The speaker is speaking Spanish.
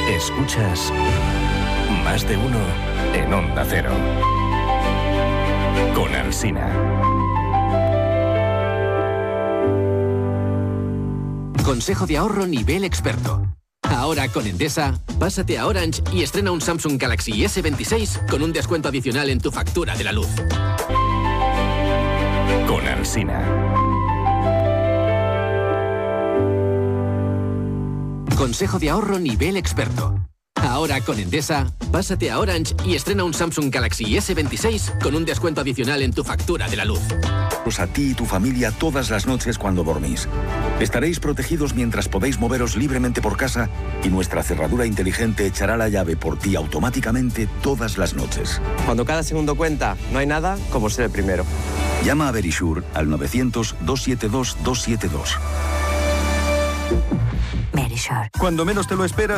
Escuchas Más de Uno en Onda Cero. Con Alsina. Consejo de ahorro nivel experto. Ahora con Endesa, pásate a Orange y estrena un Samsung Galaxy S26 con un descuento adicional en tu factura de la luz. Con Alsina. Consejo de ahorro nivel experto. Ahora con Endesa, pásate a Orange y estrena un Samsung Galaxy S26 con un descuento adicional en tu factura de la luz. A ti y tu familia todas las noches cuando dormís. Estaréis protegidos mientras podéis moveros libremente por casa y nuestra cerradura inteligente echará la llave por ti automáticamente todas las noches. Cuando cada segundo cuenta, no hay nada como ser el primero. Llama a Verisure al 900-272-272. Verisure. Cuando menos te lo esperas,